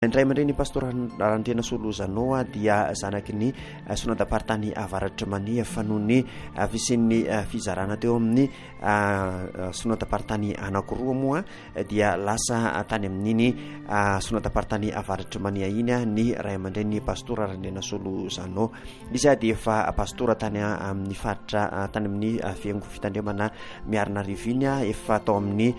Indray mandray ny pastora Randriana Solozanoa dia zanaky ny sonadapartany avaratra mania fanony visin'ny fizarana teo amin'ny sonadapartany anankiroa moa dia lasa tany amin'iny sonadapartany avaratra mania iny ny ray amandray ny pastora Randriana Solozanoa. Izy dia efa pastora tany amin'ny faritra tany amin'ny fiango fitandremana miarina riviny efa tao amin'ny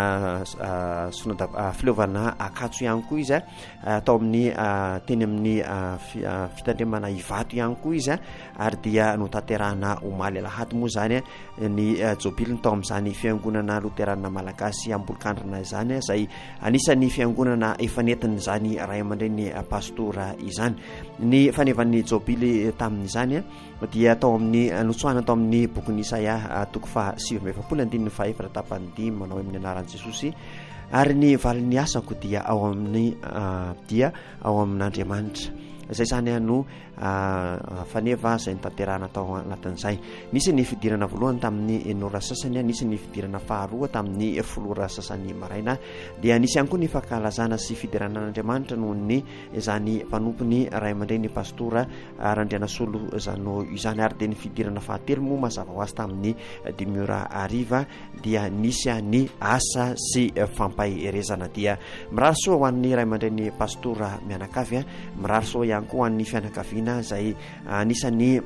filovana Akatso ihany koa izy tao amin'ny teny amin'ny fitandremana Ivato ihany koa izy ary dia notanterahana omaly Lahady moa zany ny jobiliny tao amin'izany fiangonana Luterana Malagasy Ambolokandrina izany izay anisan'ny fiangonana efa nentin' izany ray amandray ny pastora izany. Ny fanevan'ny jobily tamin'izany dia tao amin'ny notsoahana tao amin'ny bokin'ny Isaia toko faha 7:7 tapany 5 manao amin'ny anaran'i Jesosy. Ary ny valin'ny asako dia ao amin'Andriamanitra. Izay zany no faneva izay nitanterahana tao anatin'izay. Nisy ny fidirana voalohany tamin'ny enora sasany, nisy ny fidirana faharoa tamin'ny folora sasany maraina, dia nisy ihany koa ny fankalazana sy fidiranan'Andriamanitra noho ny izany mpanompony ray amandray ny pastora Randriana Solozanoa izany. Ary dia ny fidirana fahatelo moa mazava ho azy tamin'ny 5:00 dia nisy ny asa sy fampahirezana. Dia mirary soa ho an'ny ray amandray ny pastora mianakavy, mirary soa ihany koa ho an'ny fianakaviana izay anisany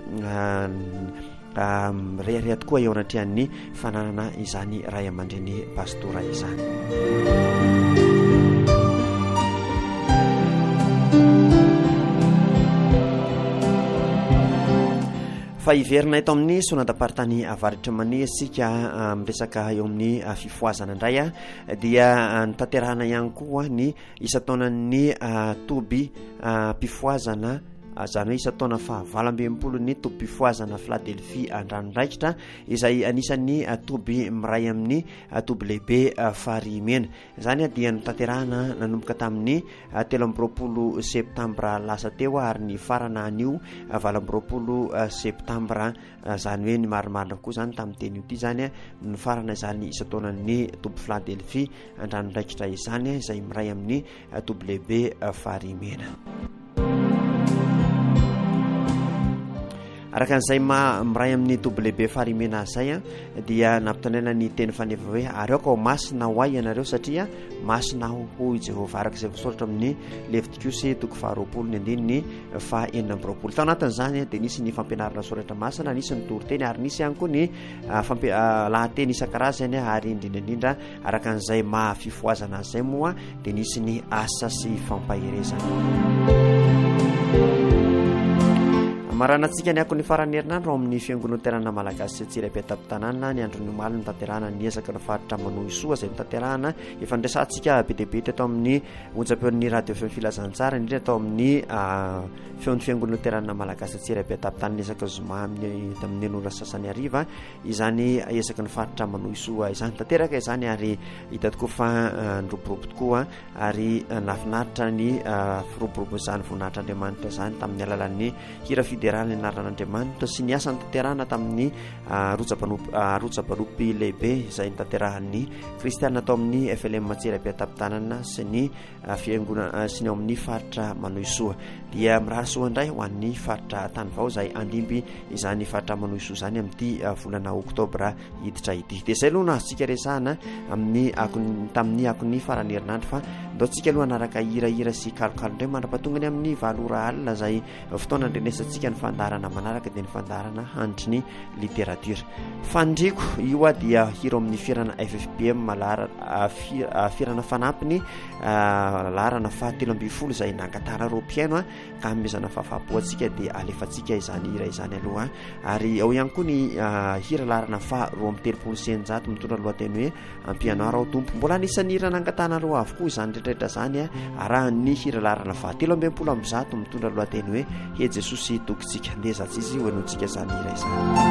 rehareha tokoa eo anatrehan'ny fananana izany ray amandray ny pastora izany. Fa iverina eto amin'ny sonadapartany avaratra mania sika miresaka eo amin'ny fifoazana indray dia nitanterahana ihany koa ny isataonan'ny toby mpifoazana zany hoe isataona fa 20 ny toby mpifoazana Philadelphie Andranoraikitra izay anisan'ny toby miray amin'ny toby lehibe Farimena. Zany dia nitanterahana nanomboka tamin'ny 13 septambra lasa teo ary ny farana anio 14 septambra zany hoe ny marimarina koa zany tamin'ny teny io ty zany ny farana izany isataonan'ny toby Philadelphie Andranoraikitra izany izay miray amin'ny toby lehibe Farimena. Arakan'izay miray amin'ny toby lehibe Farimena zay dia nampitanaina ny teny faneva hoe areoko masina ho ay ianareo satria masina hoy Jehovah, arak'izay voasoratra amin'ny Levitikosy toko 20:9. Tao anatin'izany dia nisy ny fampianarana soratra masina, nisy ny toriteny ary nisy ihany koa ny lahateny isan-karazany ary indrindrandrindra arakan'izay mahafifoazana zay moa dia nisy ny asa sy fampahirezana. Maranantsika ny ako ny farany herinandro amin'ny fiangonana Luterana Malagasy Tsiraibe-Tapitanana ny andron'ny omaly nitanterahana ny ezaka ny faritra Manohisoa izay nitanterahana efa nidresantsika be dia be teto amin'ny onjam-peon'ny radio feo filazantsara indrindra tao amin'ny feon'ny fiangonana Luterana Malagasy Tsiraibe-Tapitanana ezaka zoma tamin'ny enora sasany ariva izany ezaka ny faritra Manohisoa izany tanteraka izany ary hita tokoa fa niroborobo tokoa ary nafinaritra ny firoborobo izany voninahitran'Andriamanitra izany tamin'ny alalan'ny hira federal ny anaran'Andriamanitra sy ny asa nitanterahana tamin'ny rotsabalopy lehibe izay nitanterahany kristianina tao amin'ny FLM Tsiraibe-Tapitanana sy ny fiangonana sy ny ao amin'ny faritra Manohisoa. Dia mirary soa indray ho an'ny faritra Tanivao izay andimby izany faritra Manohisoa izany amin'ity volana oktobra hiditra ity. Dia izay aloha nazontsika resahana tamin'ny akon'ny farany herinandro fa ndaontsika aloha anaraka hirahira sy kalokalo indray mandrapahatongany amin'ny 7:00 izay fotoana andrenesantsika ny fandarana manaraka dia ny fandarana handry ny literatiora. Fandriko io dia hiro amin'ny firana FFBM firana fanampiny larana fahatelo 12 izay nankatara roa-piaino ka hamezana fahafahapoantsika dia alefantsika izany hira izany aloha ary ao ihany koa ny hira larana fa 2:30 mitondra lohateny hoe ampianaro ao tompo. Mbola anisan'ny hira nankatana roa avokoa izany rehetrarehetra zany arahan'ny hira larana fa 13:30 mitondra lohateny hoe he Jesosy tokontsika ndezatsy izy hoenontsika izany hira izany.